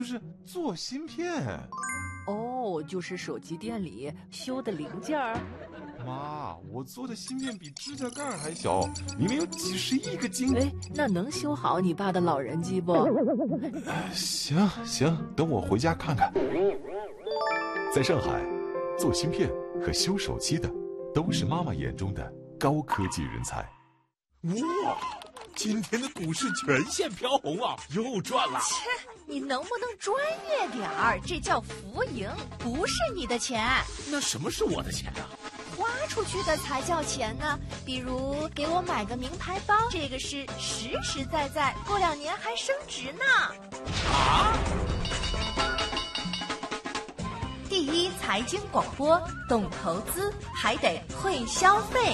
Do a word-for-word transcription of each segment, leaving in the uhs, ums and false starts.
就是做芯片。 哦，就是手机店里修的零件儿。 妈，我做的芯片比指甲盖还小，里面有几十亿个晶。 哎，那能修好你爸的老人机不？ 行行，等我回家看看。 在上海，做芯片和修手机的都是妈妈眼中的高科技人才。 哇，今天的股市全线飘红啊，又赚了。 切，你能不能专业点儿？这叫浮盈，不是你的钱。 那什么是我的钱啊？ 花出去的才叫钱呢。比如给我买个名牌包，这个是实实在在，过两年还升值呢。 啊！ 第一财经广播，懂投资还得会消费。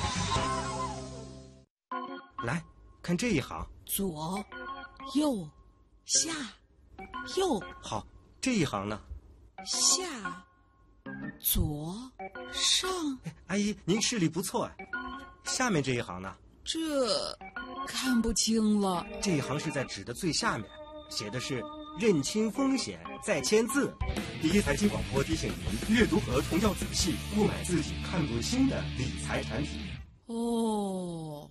来看这一行， 左、右、下、右。 好，这一行呢？ 下、左、上。 阿姨，您视力不错哎。下面这一行呢？ 这看不清了。 这一行是在纸的最下面，写的是认清风险再签字。第一财经广播提醒您，阅读合同要仔细，不买自己看不清的理财产品。 哦。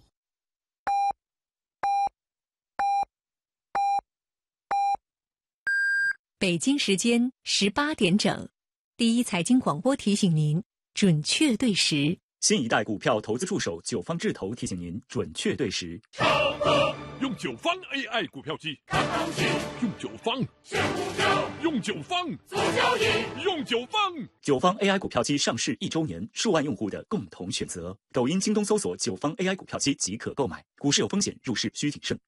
北京时间十八点整，第一财经广播提醒您准确对时。 新一代股票投资助手九方智投提醒您准确对时。 用九方 A I 股票机看行情，用九方选股票，用九方做交易，用九方。 九方 A I 股票机上市一周年，数万用户的共同选择。抖音、京东搜索九方 A I 股票机即可购买。股市有风险，入市需谨慎。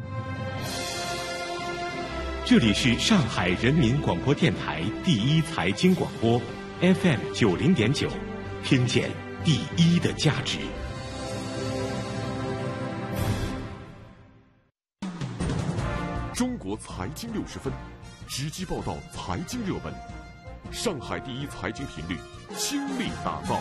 这里是上海人民广播电台第一财经广播 F M 九零点九，听见第一的价值。 中国财经六十分，直击报道财经热门，上海第一财经频率倾力打造。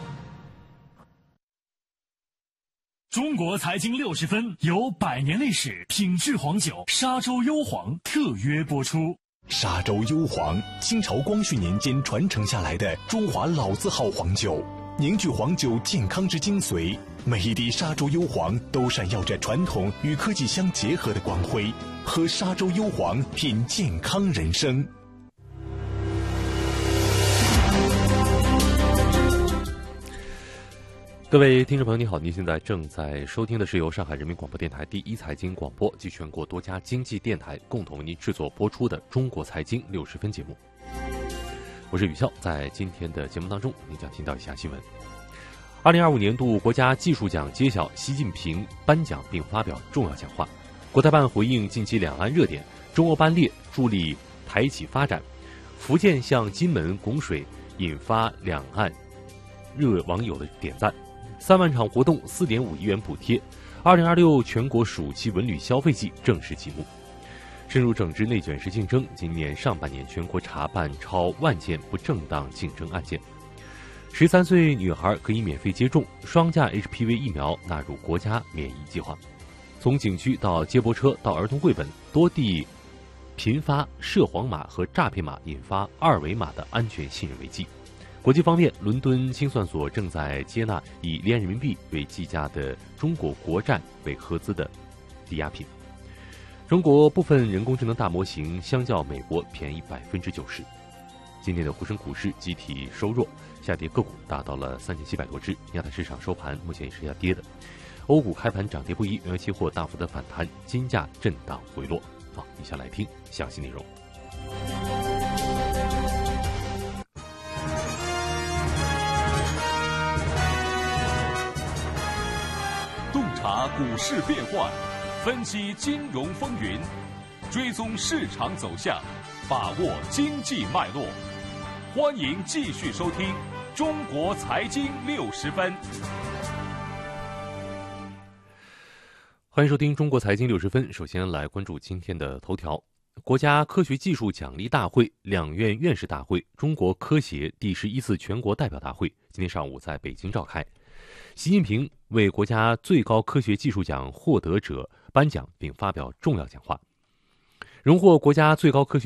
中国财经六十分由百年历史品质黄酒沙洲幽黄特约播出。 沙洲幽黄，清朝光绪年间传承下来的中华老字号黄酒，凝聚黄酒健康之精髓。每一滴沙洲幽黄都闪耀着传统与科技相结合的光辉。喝沙洲幽黄，品健康人生。 各位听众朋友，你好，您现在正在收听的是由上海人民广播电台第一财经广播及全国多家经济电台共同为您制作播出的中国财经六十分节目。我是宇笑，在今天的节目当中，您将听到以下新闻：二零二五年度国家技术奖揭晓，习近平颁奖并发表重要讲话。国台办回应近期两岸热点，中欧班列助力台企发展。福建向金门拱水，引发两岸热网友的点赞。三万场活动，四点五亿元补贴。二零二六全国暑期文旅消费季正式启幕。深入整治内卷式竞争，今年上半年全国查办超万件不正当竞争案件。十三岁女孩可以免费接种双价 H P V 疫苗，纳入国家免疫计划。从景区到接驳车到儿童绘本，多地频发涉黄码和诈骗码，引发二维码的安全信任危机。国际方面，伦敦清算所正在接纳以离岸人民币为计价的中国国债为合资的抵押品。中国部分人工智能大模型相较美国便宜百分之九十。今天的沪深股市集体收弱，下跌个股达到了三千七百多只。亚太市场收盘目前也是下跌的。欧股开盘涨跌不一，原油期货大幅的反弹，金价震荡回落。好，以下来听详细内容。 洞察股市变幻，分析金融风云，追踪市场走向，把握经济脉络。欢迎继续收听《中国财经六十分》。 欢迎收听《中国财经六十分》。首先来关注今天的头条：国家科学技术奖励大会、两院院士大会、中国科协第十一次全国代表大会今天上午在北京召开。习近平为国家最高科学技术奖获得者颁奖并发表重要讲话。 荣获国家最高科学